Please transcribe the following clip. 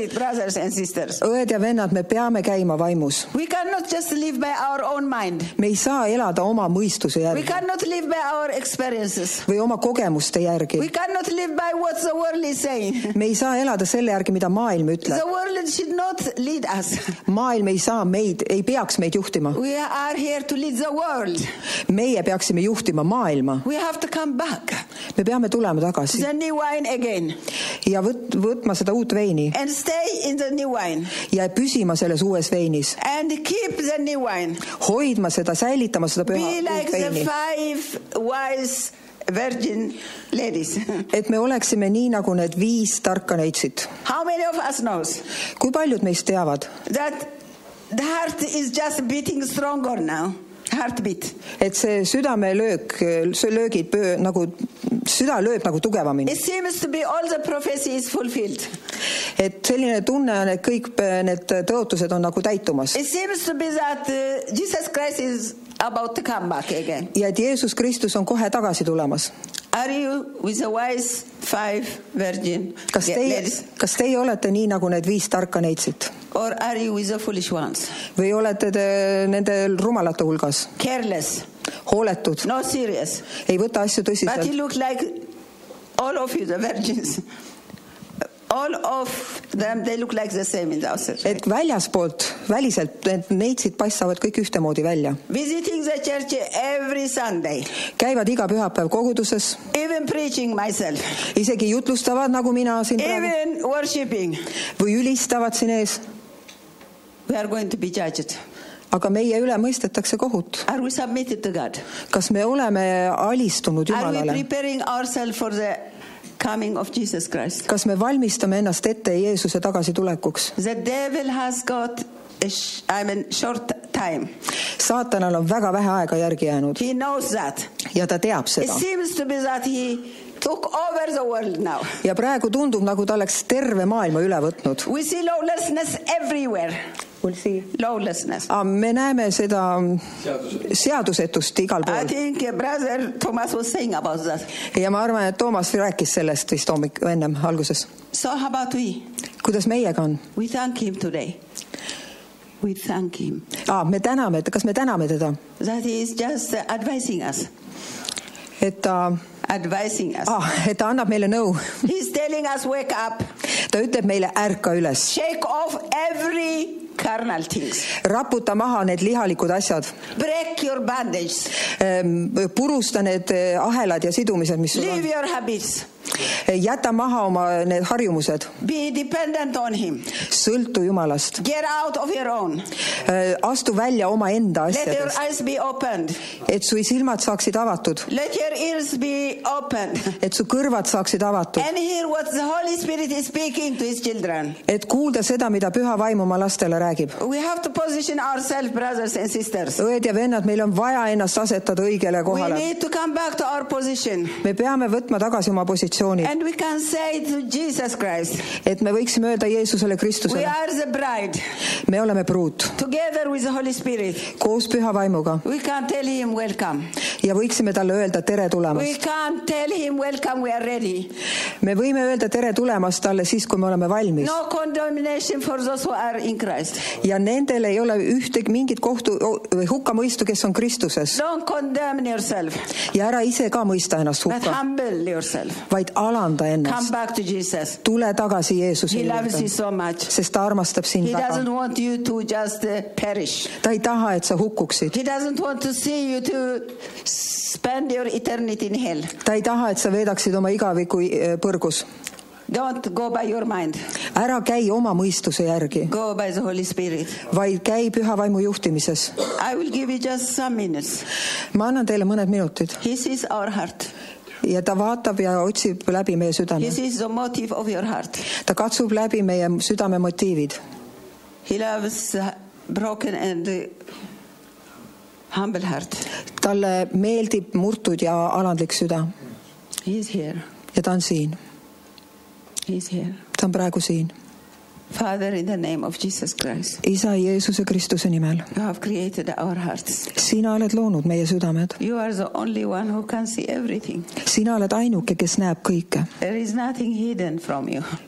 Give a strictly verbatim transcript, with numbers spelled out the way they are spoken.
spirit, brothers and sisters. õed ja vennad, me peame käima vaimus. We cannot just live by our own mind. Me ei saa elada oma mõistuse We järgi cannot live by our experiences. või oma kogemuste järgi. We cannot live by what the world is saying. Me ei saa elada selle järgi, mida maailm ütleb. The world should not lead us. Maailm ei saa meid, ei peaks meid juhtima. We are here to lead the world. Meie peaksime juhtima maailma. We have to come back. Me peame tulema tagasi The new wine again. ja võt, võtma seda uut veini And stay in the new wine. ja püsima selles uues veinis. And keep the new wine. Hoidma seda, säilitama seda püha Be like uut the veini. five wise virgin ladies. Et me oleksime nii nagu need viis tarka neitsit. How many of us knows Kui paljud meist teavad, that the heart is just beating stronger now? Heartbeat. et see südamelöök, see löögid pöö, nagu, süda lööb nagu tugevamini. It seems to be all the prophecy is fulfilled. Et selline tunne on, et kõik need tõotused on nagu täitumas. It seems to be that uh, Jesus Christ is about to come back again. Ja et Jeesus Kristus on kohe tagasi tulemas. Are you with the wise five virgin Kas teie, ladies? kas teie olete nii nagu need viis tarka neitsit? Or are you with the foolish ones? Või olete te nende rumalate hulgas? Careless, Hooletud, not serious. ei võta asju But you tõsiselt. look like all of you, the virgins. All of them, they look like the same in the outside. Et väljaspoolt, väliselt, need neitsid paistavad kõik ühtemoodi välja. Visiting the church every Sunday. Käivad iga pühapäev koguduses, Even preaching myself. isegi jutlustavad nagu mina siin praegu, Even worshipping. või ülistavad siin ees. We are going to be judged. Aga meie üle mõistetakse kohut. Are we submitted to God? Kas me oleme alistunud Are we Jumalale? preparing ourselves for the coming of Jesus Christ? Kas me valmistame ennast ette Jeesuse tagasitulekuks? The devil has got a sh- I mean short time. Saatanal on väga vähe aega järgi jäänud He knows that. ja ta teab It seda. seems to be that he took over the world now. Ja praegu tundub, nagu ta oleks terve maailma üle võtnud. We see lawlessness everywhere. Lawlessness. Ah, me näeme seda seadusetust igal I pool. think uh, brother Thomas was saying about that. Ja ma arvan, et Toomas rääkis sellest vist hommik ennem alguses. So how about we? Kuidas meiega on? We thank him today. We thank him. Ah, me täname, kas me täname teda? That he is just uh, advising us. Et ta, Advising us. ah, et ta annab meile nõu. He's telling us wake up. Ta ütleb meile ärka üles. Shake off every carnal things. Raputa maha need lihalikud asjad. Break your bandage. Purusta need ahelad ja sidumised, mis sul on. Leave your habits. Jäta maha oma need harjumused. Be dependent on him. Sõltu Jumalast. Get out of your own. Astu välja oma enda Let your asjadest. eyes be opened. Et su silmad saaksid avatud. Let your ears be opened. Et su kõrvad saaksid avatud. And hear what the Holy Spirit is speaking to his children. Et kuulda seda, mida Püha Vaim oma lastele räägib. We have to position ourselves, brothers and sisters. Õed ja vennad, meil on vaja ennast asetada õigele We kohale. need to come back to our position. Me peame võtma tagasi oma positsiooni. And we can say to Jesus Christ, Et me võiksime öelda Jeesusele we Kristusele. are the bride, Me oleme pruut. together with the Holy Spirit. Koos Püha Vaimuga. We can tell him welcome. Ja võiksime talle öelda tere We tulemast. can tell him welcome, we are ready. Me võime öelda tere tulemast talle siis, kui me oleme valmis. No condemnation for those who are in Christ. Ja nendel ei ole ühtegi mingit kohtu või hukkamõistu, kes on Kristuses. Don't condemn yourself, Ja ära ise ka mõista ennast but hukka, humble yourself. vaid alanda Come ennast. back to Jesus. Tule tagasi Jeesuse He loves you juurde, so much. sest ta armastab sind He doesn't väga. want you to just uh, perish. Ta ei taha, et sa hukkuksid. He doesn't want to see you to spend your eternity in hell. Ta ei taha, et sa veedaksid oma igaviku eh, põrgus. Don't go by your mind. Ära käi oma mõistuse järgi, Go by the Holy Spirit. vaid käi Püha Vaimu juhtimises. I will give you just some minutes. Ma annan teile mõned minutid. He sees our heart. Ja ta vaatab ja otsib läbi meie südame. He sees the motive of your heart. Ta katsub läbi meie südame motiivid. He loves a broken and uh, humble heart. Talle meeldib murtud ja alandlik süda. He is here. Ja ta on siin. He is here. Ta on praegu siin. Father, in the name of Jesus Christ, Isa Jeesuse Kristuse nimel. you have created our hearts. Sina oled loonud meie südamed. You are the only one who can see everything. Sina oled ainuke, kes näeb kõike. There is nothing hidden from you.